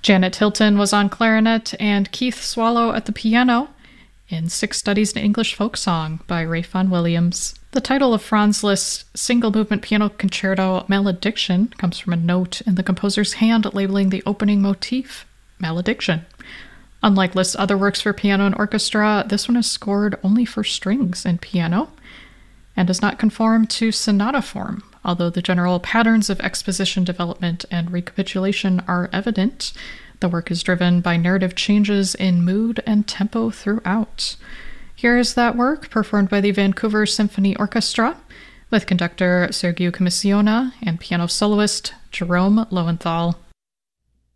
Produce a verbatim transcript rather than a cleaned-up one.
Janet Hilton was on clarinet and Keith Swallow at the piano in Six Studies in English Folk Song by Ralph Vaughan Williams. The title of Franz Liszt's single-movement piano concerto Malediction comes from a note in the composer's hand labeling the opening motif, Malediction. Unlike Liszt's other works for piano and orchestra, this one is scored only for strings and piano, and does not conform to sonata form, although the general patterns of exposition, development, and recapitulation are evident. The work is driven by narrative changes in mood and tempo throughout. Here is that work, performed by the Vancouver Symphony Orchestra, with conductor Sergiu Commissiona and piano soloist Jerome Lowenthal.